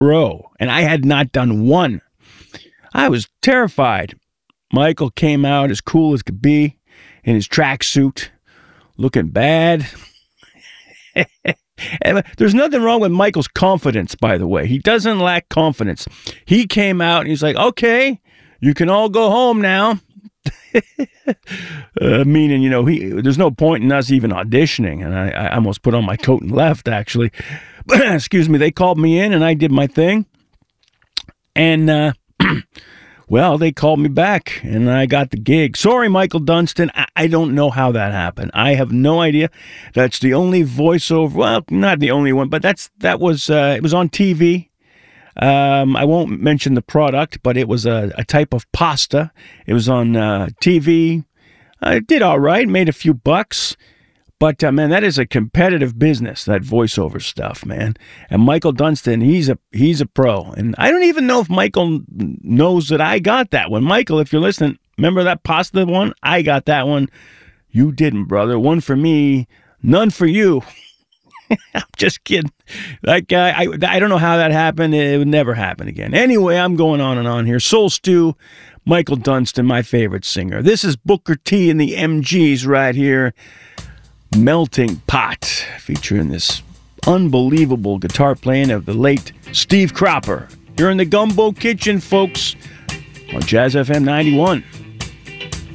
row, and I had not done one. I was terrified. Michael came out as cool as could be in his tracksuit, looking bad. And there's nothing wrong with Michael's confidence, by the way. He doesn't lack confidence. He came out and he's like, okay, you can all go home now. Meaning, there's no point in us even auditioning. And I almost put on my coat and left, actually. Excuse me. They called me in and I did my thing. And, well, they called me back and I got the gig. Sorry, Michael Dunstan. I don't know how that happened. I have no idea. That's the only voiceover. Well, not the only one, but it was on TV. I won't mention the product, but it was a type of pasta. It was on TV. I did all right, made a few bucks. But, man, that is a competitive business, that voiceover stuff, man. And Michael Dunstan, he's a pro. And I don't even know if Michael knows that I got that one. Michael, if you're listening, remember that pasta one? I got that one. You didn't, brother. One for me, none for you. I'm just kidding. That guy, I don't know how that happened. It would never happen again. Anyway, I'm going on and on here. Soul Stew, Michael Dunstan, my favorite singer. This is Booker T and the MGs right here. Melting Pot, featuring this unbelievable guitar playing of the late Steve Cropper. You're in the Gumbo Kitchen, folks, on Jazz FM 91.